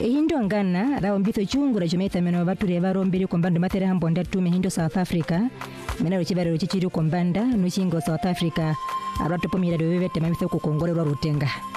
hindo ngana rawo mbitho chungu ra chumeta meno baturi barombiri kombando matere hambonda tume hindo South Africa mena ruchibaro chichiri kombanda nuchingo South Africa abatopo mirado bebete mamitho kukongorerwa rutenga